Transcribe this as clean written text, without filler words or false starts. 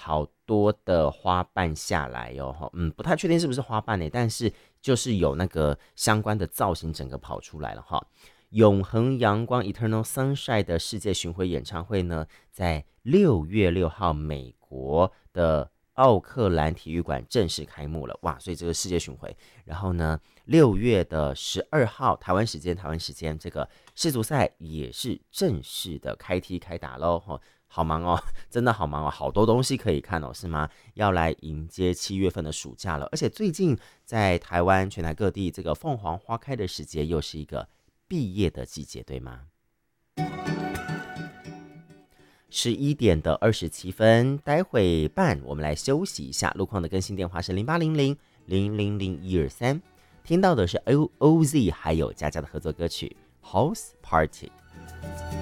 好多的花瓣下来哦，不太确定是不是花瓣呢，但是就是有那个相关的造型整个跑出来了哈。永恒阳光 Eternal Sunshine 的世界巡回演唱会呢，在6月6号美国的奥克兰体育馆正式开幕了，哇！所以这个世界巡回，然后呢6月12号台湾时间这个世足赛也是正式的开踢开打喽，好忙哦，真的好忙哦，好多东西可以看哦，是吗？要来迎接7月份的暑假了，而且最近在台湾全台各地这个凤凰花开的时节，又是一个毕业的季节，对吗？11点27分，待会半我们来休息一下。路况的更新电话是0800000123，听到的是 OZ 还有佳佳的合作歌曲《House Party》。